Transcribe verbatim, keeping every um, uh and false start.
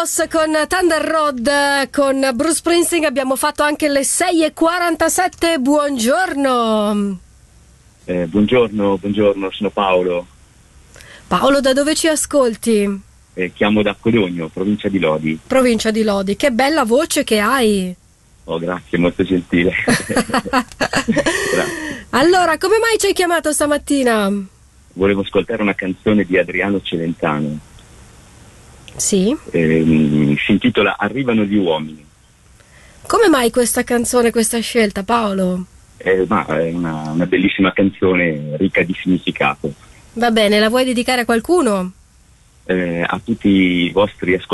Boss con Thunder Road, con Bruce Springsteen. Abbiamo fatto anche le sei e quarantasette. Buongiorno. Eh, buongiorno, buongiorno, sono Paolo. Paolo, da dove ci ascolti? Eh, chiamo da Codogno, provincia di Lodi. Provincia di Lodi, che bella voce che hai. Oh, grazie, molto gentile. Allora, come mai ci hai chiamato stamattina? Volevo ascoltare una canzone di Adriano Celentano. Sì. Eh, si intitola Arrivano gli uomini. Come mai questa canzone, questa scelta, Paolo? Eh, ma è una, una bellissima canzone ricca di significato. Va bene, la vuoi dedicare a qualcuno? Eh, a tutti i vostri ascoltatori